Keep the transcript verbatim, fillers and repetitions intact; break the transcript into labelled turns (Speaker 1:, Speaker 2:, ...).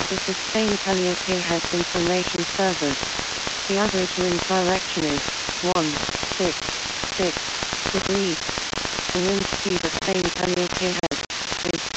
Speaker 1: This is Spain Calliope has information servers. The average wind direction is one six six degrees. The wind speed of Spain Calliope has